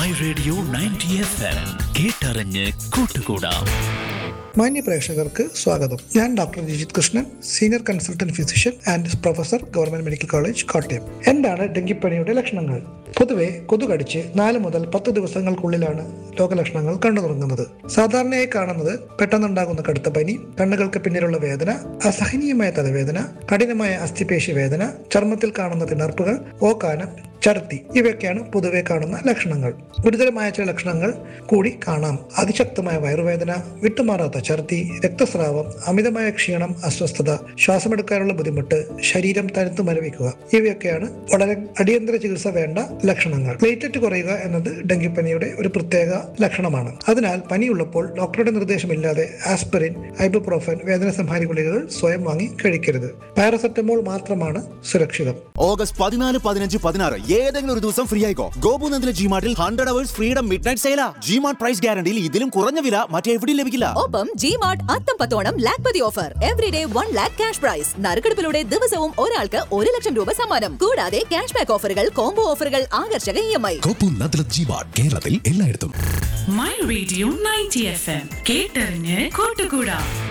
My radio 90 FM കേട്ടറിഞ്ഞ് കൂട്ടുകൂടാം. മാന്യ പ്രേക്ഷകർക്ക് സ്വാഗതം. ഞാൻ doctor Jijith Krishnan, senior consultant physician and professor, government medical college, Kottayam. എന്താണ് ഡെങ്കിപ്പനിയുടെ ലക്ഷണങ്ങൾ? പൊതുവെ കൊതു കടിച്ച് 4 മുതൽ 10 ദിവസങ്ങൾക്കുള്ളിലാണ് രോഗലക്ഷണങ്ങൾ കണ്ടു തുടങ്ങുന്നത്. സാധാരണയായി കാണുന്നത് പെട്ടെന്നുണ്ടാകുന്ന കടുത്ത പനി, കണ്ണുകൾക്ക് പിന്നിലുള്ള വേദന, അസഹനീയമായ തലവേദന, കഠിനമായ അസ്ഥിപേശി വേദന, ചർമ്മത്തിൽ കാണുന്ന തിണർപ്പുകൾ, ഓക്കാനം, ഛർദി, ഇവയൊക്കെയാണ് പൊതുവെ കാണുന്ന ലക്ഷണങ്ങൾ. ഗുരുതരമായ ചില ലക്ഷണങ്ങൾ കൂടി കാണാം. അതിശക്തമായ വയറുവേദന, വിട്ടുമാറാത്ത ഛർദി, രക്തസ്രാവം, അമിതമായ ക്ഷീണം, അസ്വസ്ഥത, ശ്വാസമെടുക്കാനുള്ള ബുദ്ധിമുട്ട്, ശരീരം തണുത്തു മരവിക്കുക, ഇവയൊക്കെയാണ് വളരെ അടിയന്തര ചികിത്സ വേണ്ട ലക്ഷണങ്ങൾ. പ്ലേറ്റ്ലെറ്റ് കുറയുക എന്നത് ഡെങ്കിപ്പനിയുടെ ഒരു പ്രത്യേക ലക്ഷണമാണ്. അതിനാൽ പനിയുള്ളപ്പോൾ ഡോക്ടറുടെ നിർദ്ദേശമില്ലാതെ ആസ്പിരിൻ, ഐബുപ്രോഫൻ, വേദന സംഹാരി ഗുളികകൾ സ്വയം വാങ്ങി കഴിക്കരുത്. പാരസെറ്റമോൾ മാത്രമാണ് സുരക്ഷിതം. ഓഗസ്റ്റ് 14, 15, 16 ഏതെങ്കിലും ഒരു ദിവസം ഫ്രീ ആയിക്കോ. ഗോപുനന്ദിലെ ജിമാർട്ടിൽ 100 hours freedom mid night സെയിലാ. G-Mart price ഗ്യാരണ്ടിയിൽ ഇതിലും കുറഞ്ഞ വില മറ്റെവിടെയും ലഭിക്കില്ല. ഒപ്പം ജിമാർട്ട് അത്തം 10 Lakhpati offer. Everyday 1 lakh cash prize. നറുക്കെടുപ്പിലൂടെ ദിവസവും ഒരാൾക്ക് 1 ലക്ഷം രൂപ സമ്മാനം. കൂടാതെ ക്യാഷ് ബാക്ക് ഓഫറുകൾ, കോംബോ ഓഫറുകൾ, ആകർഷക EMI. ഗോപുനന്ദിലെ ജിമാർട്ട് കേരളത്തിൽ എല്ലായിടത്തും. മൈ റേഡിയോ 90 FM കേട്ടറിഞ്ഞ് കൂട്ടുകൂടാം.